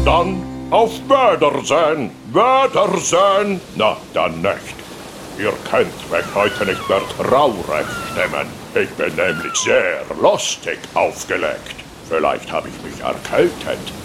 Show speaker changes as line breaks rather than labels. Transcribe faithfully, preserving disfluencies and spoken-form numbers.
dann auf Wiedersehen, Wiedersehen. Na, dann nicht. Ihr könnt mich heute nicht mehr traurig stimmen. Ich bin nämlich sehr lustig aufgelegt. Vielleicht habe ich mich erkältet.